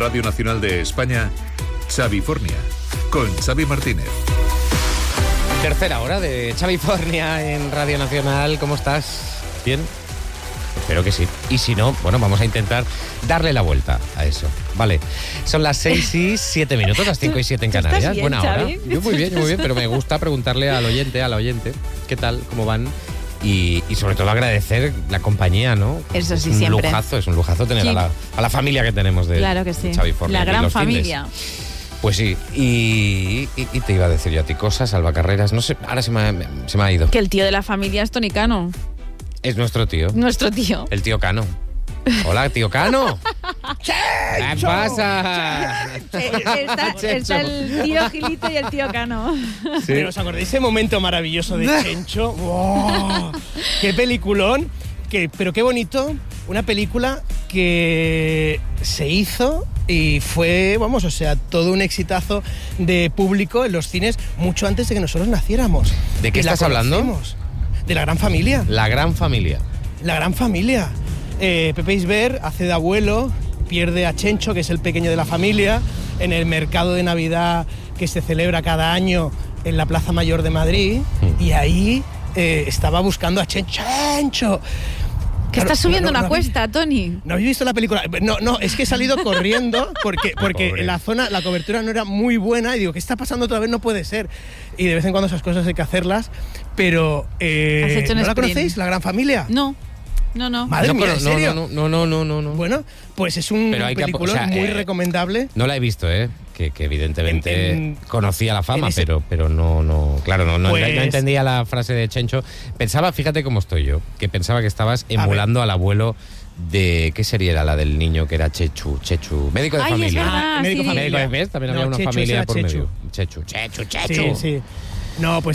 Radio Nacional de España, Xavifornia, con Xavi Martínez. Tercera hora de Xavifornia en Radio Nacional. ¿Cómo estás? ¿Bien? Espero que sí. Y si no, bueno, vamos a intentar darle la vuelta a eso. Vale. Son las 6:07, las 5:07 en Canarias. ¿Estás bien, Buena hora. Xavi? Yo muy bien, pero me gusta preguntarle al oyente, qué tal, cómo van. Y sobre todo agradecer la compañía, ¿no? Eso sí, es un siempre. Es un lujazo tener Sí. a la familia que tenemos de Claro que sí. Xavifornia. La aquí gran los fines. familia. Pues sí, y te iba a decir yo a ti cosas, Alba Carreras, no sé, ahora se me ha ido. Que el tío de la familia es Tony Cano. Es nuestro tío, Nuestro tío. el tío Cano. Hola, tío Cano. ¿Qué pasa? Está el tío Gilito y el tío Cano. Sí. Pero ¿os acordáis ese momento maravilloso de Chencho? ¡Wow! ¡Qué peliculón! Pero qué bonito. Una película que se hizo y fue, todo un exitazo de público en los cines mucho antes de que nosotros naciéramos. ¿De qué Y la estás hablando? conocimos. De La Gran Familia. La gran familia. La Gran Familia. Pepe Isbert hace de abuelo, pierde a Chencho, que es el pequeño de la familia, en el mercado de Navidad que se celebra cada año en la Plaza Mayor de Madrid, y ahí estaba buscando a Chencho. ¡Chencho! Que Claro, estás subiendo no una habéis- cuesta, Tony. ¿No habéis visto la película? No, es que he salido corriendo porque Pobre. en la zona la cobertura no era muy buena y digo, ¿qué está pasando otra vez? No puede ser. Y de vez en cuando esas cosas hay que hacerlas, pero Has hecho un ¿no la sprint. conocéis? La Gran Familia. No. Madre mía, ¿en serio? No. Bueno, pues es un Pero hay que película muy recomendable. No la he visto, que evidentemente En- conocía la fama, en ese- pero no, claro, no Pues- entendía la frase de Chencho. Pensaba, fíjate cómo estoy yo, que pensaba que estabas emulando al abuelo de, ¿qué serie era la del niño que era Chechu? Médico de Ay, es familia. verdad, Médico sí. familia. Médico de ¿ves? También había No, una Chechu, familia ese era por Chechu. medio. Chechu. Sí. No, pues